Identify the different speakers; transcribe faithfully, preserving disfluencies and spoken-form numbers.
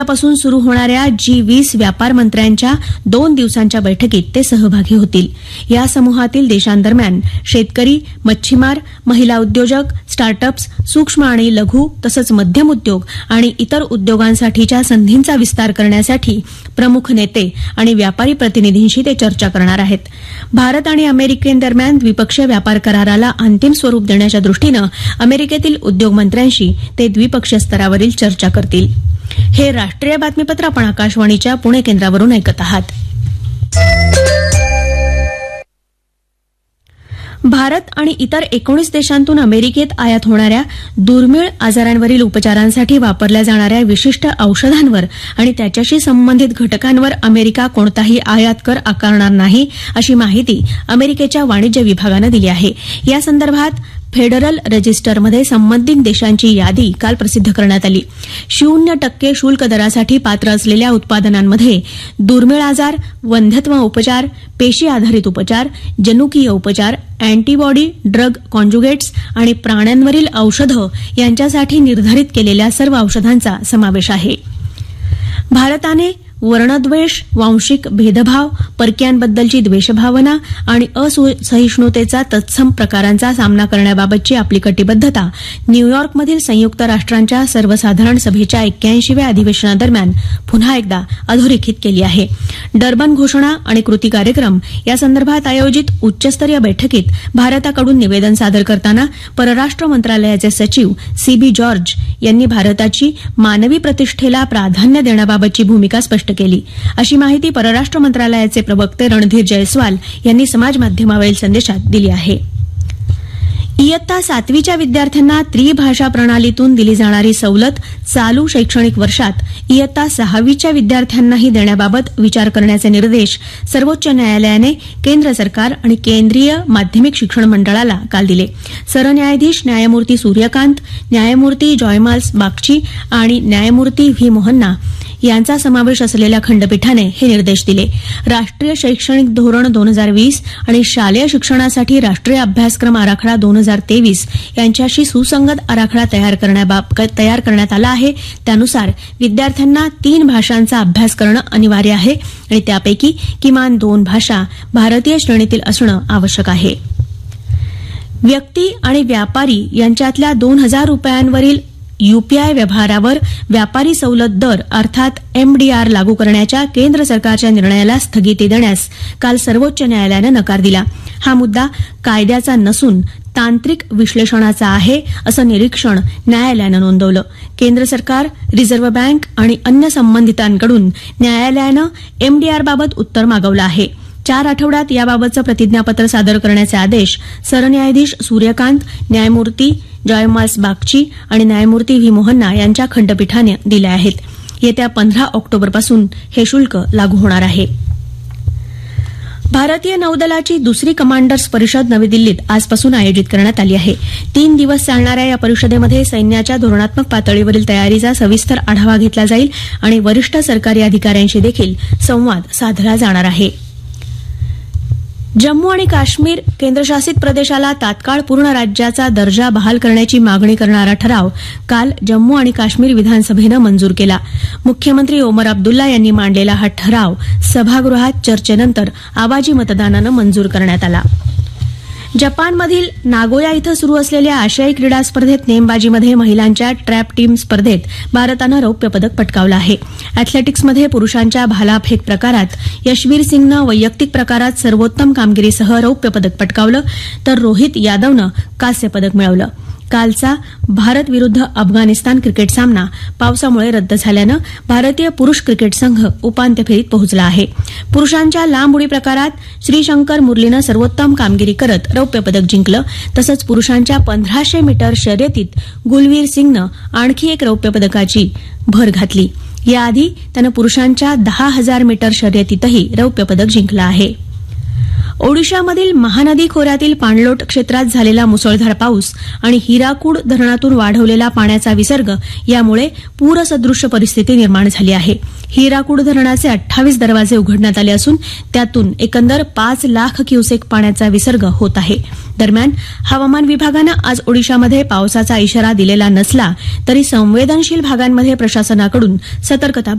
Speaker 1: पासून सुरू होणाऱ्या जी वीस व्यापार मंत्र्यांच्या दोन दिवसांच्या बैठकीत ते सहभागी होतील. या समूहातील देशांदरम्यान शेतकरी, मच्छीमार, महिला उद्योजक, स्टार्टअप्स, सूक्ष्म आणि लघु तसंच मध्यम उद्योग आणि इतर उद्योगांसाठीच्या संधींचा विस्तार करण्यासाठी प्रमुख नेते आणि व्यापारी प्रतिनिधींशी ते चर्चा करणार आहेत. भारत आणि अमेरिकेदरम्यान द्विपक्षीय व्यापार कराराला अंतिम स्वरूप देण्याच्या दृष्टीनं अमेरिकेतील उद्योगमंत्र्यांशी ते द्विपक्षीय स्तरावरील चर्चा करतील. हे राष्ट्रीय बातमीपत्र आपण आकाशवाणीच्या पुणे केंद्रावरून ऐकत आहात. भारत आणि इतर एकोणीस देशांतून अमेरिकेत आयात होणाऱ्या दुर्मिळ आजारांवरील उपचारांसाठी वापरल्या जाणाऱ्या विशिष्ट औषधांवर आणि त्याच्याशी संबंधित घटकांवर अमेरिका कोणताही आयात कर आकारणार नाही, अशी माहिती अमेरिकेच्या वाणिज्य विभागानं दिली आहे. यासंदर्भात फेडरल रजिस्टरमध्ये संबंधित देशांची यादी काल प्रसिद्ध करण्यात आली. शून्य टक्के शुल्क दरासाठी पात्र असलेल्या उत्पादनांमध्ये दुर्मिळ आजार, वंध्यत्व उपचार, पेशी आधारित उपचार, जनुकीय उपचार, अँटीबॉडी ड्रग कॉन्जुगेट्स आणि प्राण्यांवरील औषधं यांच्यासाठी निर्धारित केलेल्या सर्व औषधांचा समावेश आहे. भारताने वर्णद्वेष, वांशिक भेदभाव, परक्यांबद्दलची द्वेषभावना आणि असहिष्णुतेचा तत्सम प्रकारांचा सामना करण्याबाबतची आपली कटिबद्धता न्यूयॉर्कमधील संयुक्त राष्ट्रांच्या सर्वसाधारण सभेच्या एक्क्याऐंशीव्या अधिवेशनादरम्यान पुन्हा एकदा अधोरेखित केली आहे. डर्बन घोषणा आणि कृती कार्यक्रम यासंदर्भात आयोजित उच्चस्तरीय बैठकीत भारताकडून निवेदन सादर करताना परराष्ट्र मंत्रालयाचे सचिव सी बी जॉर्ज यांनी भारताची मानवी प्रतिष्ठेला प्राधान्य देण्याबाबतची भूमिका स्पष्ट केली, अशी माहिती परराष्ट्र मंत्रालयाचे प्रवक्ते रणधीर जयस्वाल यांनी समाजमाध्यमावरील संदेशात दिली आहे. इयत्ता सातवीच्या विद्यार्थ्यांना त्रिभाषा प्रणालीतून दिली जाणारी सवलत चालू शैक्षणिक वर्षात इयत्ता सहावीच्या विद्यार्थ्यांनाही देण्याबाबत विचार करण्याचे निर्देश सर्वोच्च न्यायालयाने केंद्र सरकार आणि केंद्रीय माध्यमिक शिक्षण मंडळाला काल दिले. सरन्यायाधीश न्यायमूर्ती सूर्यकांत, न्यायमूर्ती जॉयमाल्स बागची आणि न्यायमूर्ती व्ही मोहन्ना यांचा समावेश असलेल्या खंडपीठाने हे निर्देश दिले. राष्ट्रीय शैक्षणिक धोरण दोन हजार वीस आणि शालेय शिक्षणासाठी राष्ट्रीय अभ्यासक्रम आराखडा दोन हजार तेवीस यांच्याशी सुसंगत आराखडा तयार तयार करण्यात आला आहे. त्यानुसार विद्यार्थ्यांना तीन भाषांचा अभ्यास करणं अनिवार्य आहे आणि त्यापैकी किमान दोन भाषा भारतीय श्रेणीतील असणं आवश्यक आहे. व्यक्ती आणि व्यापारी यांच्यातल्या दोन हजार रुपयांवरील यूपीआय व्यवहारावर व्यापारी सवलत दर अर्थात एमडीआर लागू करण्याच्या केंद्र सरकारच्या निर्णयाला स्थगिती देण्यास काल सर्वोच्च न्यायालयानं नकार दिला. हा मुद्दा कायद्याचा नसून तांत्रिक विश्लेषणाचा आहे, असं निरीक्षण न्यायालयानं नोंदवलं. केंद्र सरकार, रिझर्व्ह बँक आणि अन्य संबंधितांकडून न्यायालयानं एमडीआरबाबत उत्तर मागवलं आहे. चार आठवड्यात याबाबतचं प्रतिज्ञापत्र सादर करण्याचे आदेश सरन्यायाधीश सूर्यकांत, न्यायमूर्ती जॉयमाल्स बागची आणि न्यायमूर्ती व्ही मोहन्ना यांच्या खंडपीठाने दिले आहेत. येत्या पंधरा ऑक्टोबरपासून हे शुल्क लागू होणार आहे. भारतीय नौदलाची दुसरी कमांडर्स परिषद नवी दिल्लीत आजपासून आयोजित करण्यात आली आहे. तीन दिवस चालणाऱ्या या परिषदेमध्ये सैन्याच्या धोरणात्मक पातळीवरील तयारीचा सविस्तर आढावा घेतला जाईल आणि वरिष्ठ सरकारी अधिकाऱ्यांशी देखील संवाद साधला जाणार आहे. जम्मू आणि काश्मीर केंद्रशासित प्रदेशाला तात्काळ पूर्ण राज्याचा दर्जा बहाल करण्याची मागणी करणारा ठराव काल जम्मू आणि काश्मीर विधानसभेनं मंजूर केला. मुख्यमंत्री ओमर अब्दुल्ला यांनी मांडलेला हा ठराव सभागृहात चर्चेनंतर आवाजी मतदानानं मंजूर करण्यात आला. जपानमधील नागोया इथं सुरू असलेल्या आशियाई क्रीडा स्पर्धेत नेमबाजीमध्ये महिलांच्या ट्रॅप टीम स्पर्धेत भारतानं रौप्य पदक पटकावलं आहे. अॅथलेटिक्समध्ये पुरुषांच्या भालाफेक प्रकारात यशवीर सिंगनं वैयक्तिक प्रकारात सर्वोत्तम कामगिरीसह रौप्य पदक पटकावलं तर रोहित यादवनं कांस्य पदक मिळवलं. कालचा भारत विरुद्ध अफगाणिस्तान क्रिकेट सामना पावसामुळे रद्द झाल्यानं भारतीय पुरुष क्रिकेट संघ उपांत्य फेरीत पोहोचला आहे. पुरुषांच्या लांब उडी प्रकारात श्रीशंकर मुरलीनं सर्वोत्तम कामगिरी करत रौप्य पदक जिंकलं. तसंच पुरुषांच्या पंधराशे मीटर शर्यतीत गुलवीर सिंगनं आणखी एक रौप्य पदकाची भर घातली. याआधी त्यानं पुरुषांच्या दहा हजार मीटर शर्यतीतही रौप्य पदक जिंकलं आहे. ओडिशामधील महानदी खोऱ्यातील पाणलोट क्षेत्रात झालेला मुसळधार पाऊस आणि हिराकूड धरणातून वाढवलेला पाण्याचा विसर्ग यामुळे पूरसदृश्य परिस्थिती निर्माण झाली आहे. हिराकूड धरणाचे अठ्ठावीस दरवाजे उघडण्यात आले असून त्यातून एकंदर पाच लाख क्युसेक पाण्याचा विसर्ग होत आहे. दरम्यान हवामान विभागानं आज ओडिशामध्ये पावसाचा इशारा दिलेला नसला तरी संवेदनशील भागांमध्ये प्रशासनाकडून सतर्कता